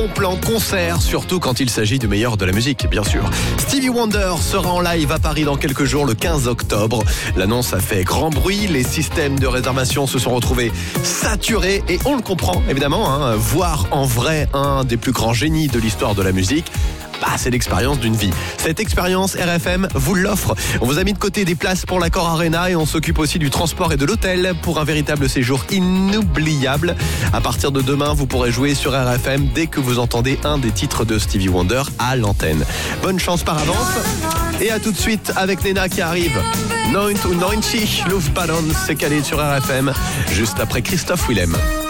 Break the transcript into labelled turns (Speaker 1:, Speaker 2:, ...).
Speaker 1: bon plan concert, surtout quand il s'agit du meilleur de la musique, bien sûr. Stevie Wonder sera en live à Paris dans quelques jours, le 15 octobre. L'annonce a fait grand bruit, les systèmes de réservation se sont retrouvés saturés et on le comprend évidemment, voir en vrai un des plus grands génies de l'histoire de la musique, c'est l'expérience d'une vie. Cette expérience, RFM vous l'offre. On vous a mis de côté des places pour l'Accor Arena et on s'occupe aussi du transport et de l'hôtel pour un véritable séjour inoubliable. À partir de demain, vous pourrez jouer sur RFM dès que vous entendez un des titres de Stevie Wonder à l'antenne. Bonne chance par avance et à tout de suite avec Nena qui arrive. 90 Luftballon, c'est calé sur RFM juste après Christophe Willem.